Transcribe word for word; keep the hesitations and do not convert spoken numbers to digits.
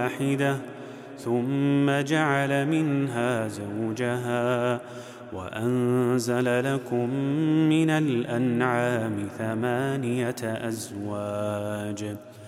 واحدة ثم جعل منها زوجها وأنزل لكم من الأنعام ثمانية أزواج